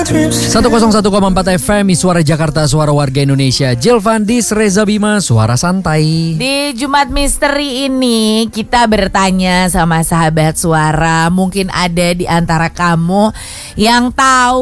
101,4 FM, Suara Jakarta, Suara Warga Indonesia. Jilvandis, Reza Bima, Suara Santai. Di Jumat Misteri ini kita bertanya sama sahabat suara. Mungkin ada di antara kamu yang tahu